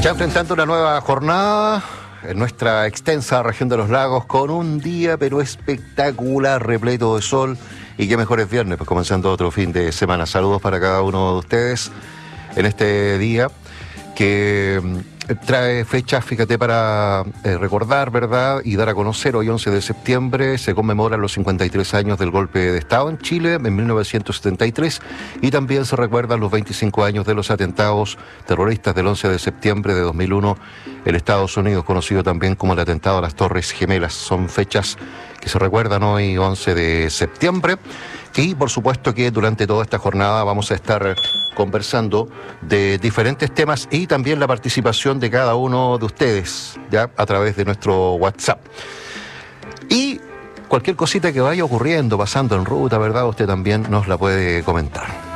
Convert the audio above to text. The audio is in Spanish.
Ya enfrentando una nueva jornada en nuestra extensa región de los lagos, con un día pero espectacular, repleto de sol, y qué mejor es viernes, pues comenzando otro fin de semana. Saludos para cada uno de ustedes en este día que trae fechas, fíjate, para recordar, ¿verdad?, y dar a conocer. Hoy 11 de septiembre se conmemoran los 53 años del golpe de Estado en Chile en 1973, y también se recuerdan los 25 años de los atentados terroristas del 11 de septiembre de 2001 en Estados Unidos, conocido también como el atentado a las Torres Gemelas. Son fechas que se recuerdan hoy 11 de septiembre, y por supuesto que durante toda esta jornada vamos a estar conversando de diferentes temas y también la participación de cada uno de ustedes, ya a través de nuestro WhatsApp. Y cualquier cosita que vaya ocurriendo, pasando en ruta, ¿verdad?, usted también nos la puede comentar.